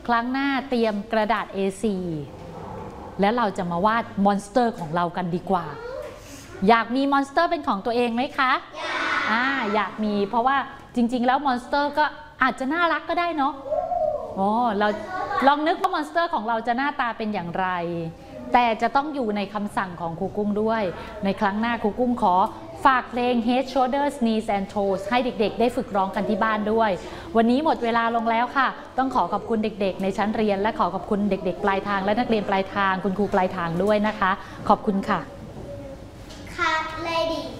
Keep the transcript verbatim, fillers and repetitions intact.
ครั้งหน้าเตรียมกระดาษ เอ โฟร์ แล้วเราจะมาวาดมอนสเตอร์ของเรากันดีกว่าอยากมีมอนสเตอร์เป็นของตัวเองไหมคะอยากอ่าอยากมีเพราะว่าจริงๆแล้วมอนสเตอร์ก็อาจจะน่ารักก็ได้เนาะอ๋อเราลองนึกว่ามอนสเตอร์ของเราจะหน้าตาเป็นอย่างไรแต่จะต้องอยู่ในคำสั่งของครูกุ้งด้วยในครั้งหน้าครูกุ้งขอฝากเพลง Head Shoulders Knees and Toes ให้เด็กๆได้ฝึกร้องกันที่บ้านด้วยวันนี้หมดเวลาลงแล้วค่ะต้องขอขอบคุณเด็กๆในชั้นเรียนและขอขอบคุณเด็กๆปลายทางและนักเรียนปลายทางคุณครูปลายทางด้วยนะคะขอบคุณค่ะ Cut lady